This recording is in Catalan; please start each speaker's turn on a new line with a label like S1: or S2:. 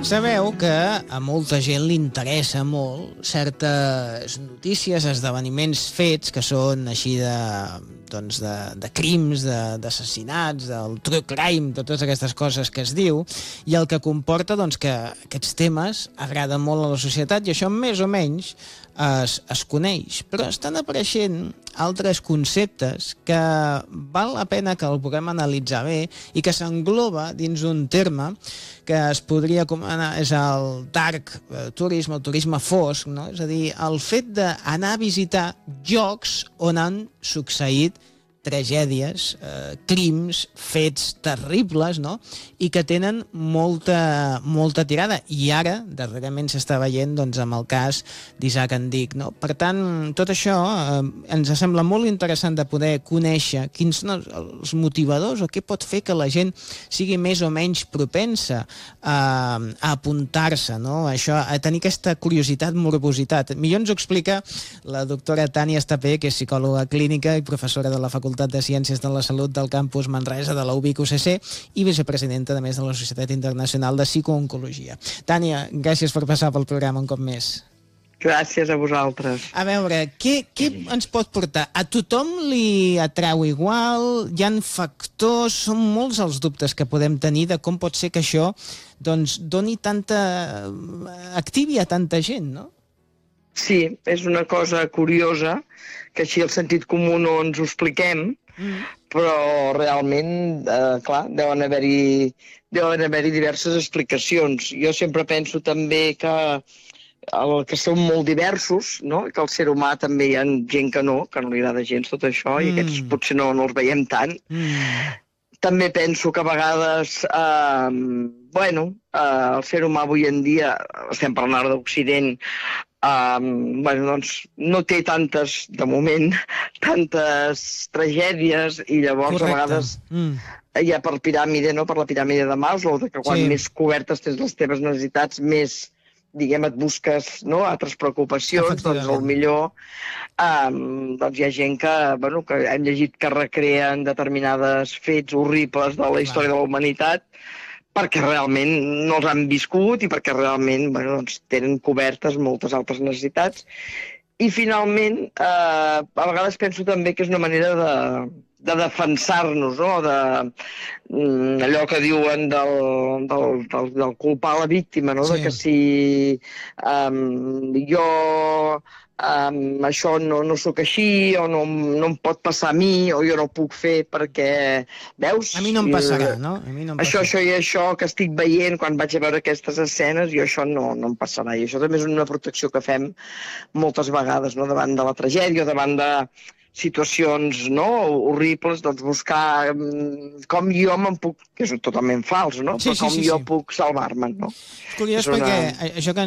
S1: Sabeu que a molta gent li interessa molt certes notícies, esdeveniments fets que són així de crims, d'assassinats, del true crime, totes aquestes coses que es diu, i el que comporta que aquests temes agraden molt a la societat i això més o menys es coneix, però estan apareixent altres conceptes que val la pena que el puguem analitzar bé i que s'engloba dins un terme que es podria anomenar és el dark tourism, el turisme fosc, no? És a dir, el fet d'anar a visitar llocs on han succeït tragèdies, crims, fets terribles, no? I que tenen molta tirada. I ara, darrerament, s'està veient amb el cas d'Isaac Andic, no? Per tant, tot això ens sembla molt interessant de poder conèixer quins són els motivadors o què pot fer que la gent sigui més o menys propensa a apuntar-se, no? Això, a tenir aquesta curiositat, morbositat. Millor ens ho explica la doctora Tània Estapé, que és psicòloga clínica i professora de la Facultat de Ciències de la Salut del campus Manresa de la UBIC-UCC i vicepresidenta, a més, de la Societat Internacional de Psicooncologia. Tània, gràcies per passar pel programa un cop més.
S2: Gràcies a vosaltres.
S1: A veure, què ens pot portar? A tothom li atreu igual? Hi ha factors? Són molts els dubtes que podem tenir de com pot ser que això doni activi a tanta gent, no?
S2: Sí, és una cosa curiosa, que així el sentit comú no ens ho expliquem, però realment, clar, deuen haver-hi diverses explicacions. Jo sempre penso també que som molt diversos, no? Que el ser humà també hi ha gent que no li agrada gens tot això, i aquests potser no els veiem tant. També penso que a vegades, el ser humà avui en dia, estem parlant d'Occident, no té de moment, tantes tragèdies, i llavors a vegades hi ha per la piràmide de Maslow, que quan més cobertes tens les teves necessitats, més, diguem, et busques altres preocupacions, doncs millor hi ha gent que hem llegit que recreen determinades fets horribles de la història de la humanitat perquè realment no els han viscut i perquè realment tenen cobertes moltes altres necessitats. I finalment, a vegades penso també que és una manera de defensar-nos, no? Allò que diuen del culpar la víctima, no? Que si jo això no sóc així, o no em pot passar a mi, o jo no ho puc fer perquè, veus?
S1: A mi no em passarà, no?
S2: Això i això que estic veient quan vaig a veure aquestes escenes, i això no em passarà. I això també és una protecció que fem moltes vegades, no? Davant de la tragèdia o davant de situacions horribles, buscar com jo me'n puc, que és totalment fals, no? Però com jo puc salvar-me'n, no?
S1: És curiós perquè això que